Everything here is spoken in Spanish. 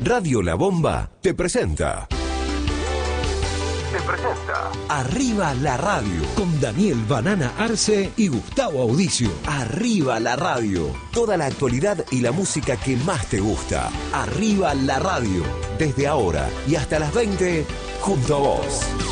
Radio La Bomba te presenta. Arriba la Radio, con Daniel Banana Arce y Gustavo Audicio. Arriba la Radio, toda la actualidad y la música que más te gusta. Arriba la Radio, desde ahora y hasta las 20, junto a vos.